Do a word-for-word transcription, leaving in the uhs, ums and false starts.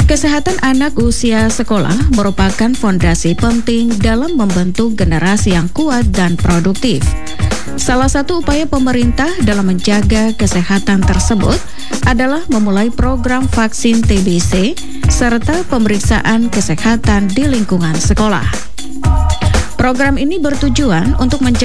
Kesehatan anak usia sekolah merupakan fondasi penting dalam membentuk generasi yang kuat dan produktif. Salah satu upaya pemerintah dalam menjaga kesehatan tersebut adalah memulai program vaksin T B C serta pemeriksaan kesehatan di lingkungan sekolah. Program ini bertujuan untuk menjaga